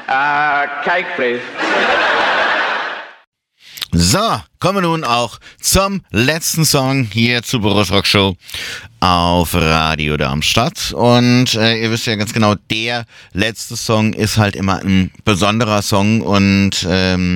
Cake, please. So, kommen wir nun auch zum letzten Song hier zur Boris Rock Show auf Radio Darmstadt. Und ihr wisst ja ganz genau, der letzte Song ist halt immer ein besonderer Song und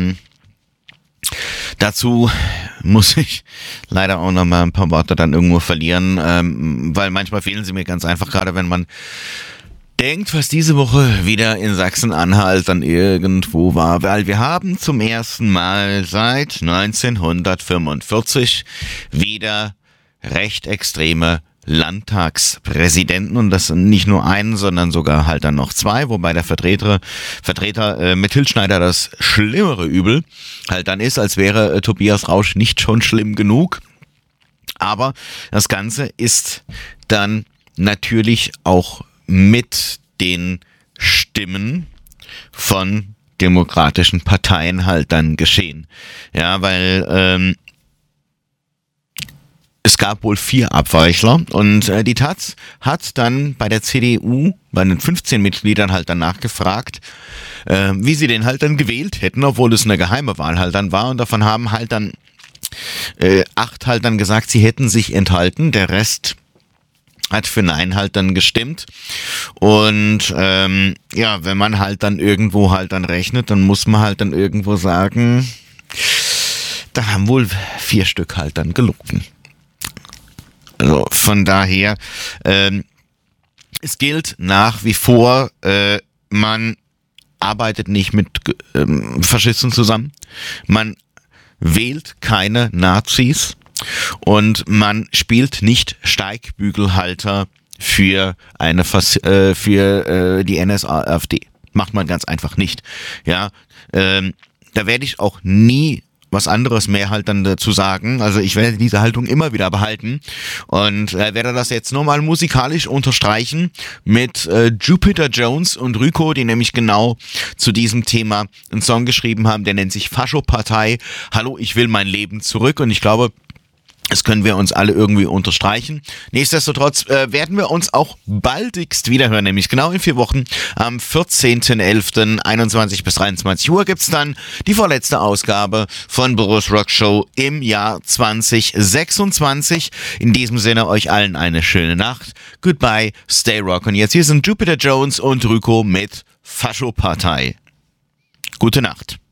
dazu muss ich leider auch noch mal ein paar Worte dann irgendwo verlieren, weil manchmal fehlen sie mir ganz einfach, gerade wenn man denkt, was diese Woche wieder in Sachsen-Anhalt dann irgendwo war, weil wir haben zum ersten Mal seit 1945 wieder recht extreme Landtagspräsidenten und das nicht nur einen, sondern sogar halt dann noch zwei, wobei der Vertreter mit Hilschneider das schlimmere Übel halt dann ist, als wäre Tobias Rausch nicht schon schlimm genug. Aber das Ganze ist dann natürlich auch mit den Stimmen von demokratischen Parteien halt dann geschehen. Ja, weil es gab wohl 4 Abweichler und die Taz hat dann bei der CDU, bei den 15 Mitgliedern halt dann nachgefragt, wie sie den halt dann gewählt hätten, obwohl es eine geheime Wahl halt dann war und davon haben halt dann 8 halt dann gesagt, sie hätten sich enthalten, der Rest hat für Nein halt dann gestimmt und ja, wenn man halt dann irgendwo halt dann rechnet, dann muss man halt dann irgendwo sagen, da haben wohl 4 Stück halt dann gelogen. Also von daher, es gilt nach wie vor, man arbeitet nicht mit Faschisten zusammen, man wählt keine Nazis und man spielt nicht Steigbügelhalter für die NSA-AfD. Macht man ganz einfach nicht. Ja, da werde ich auch nie was anderes mehr halt dann dazu sagen. Also ich werde diese Haltung immer wieder behalten und werde das jetzt nur mal musikalisch unterstreichen mit Jupiter Jones und Ryko, die nämlich genau zu diesem Thema einen Song geschrieben haben, der nennt sich Fascho-Partei. Hallo, ich will mein Leben zurück und ich glaube, das können wir uns alle irgendwie unterstreichen. Nichtsdestotrotz werden wir uns auch baldigst wiederhören, nämlich genau in 4 Wochen. Am 14.11. 21 bis 23 Uhr gibt's dann die vorletzte Ausgabe von Boris Rock Show im Jahr 2026. In diesem Sinne euch allen eine schöne Nacht. Goodbye, stay rock. Und jetzt hier sind Jupiter Jones und Ryko mit Fascho-Partei. Gute Nacht.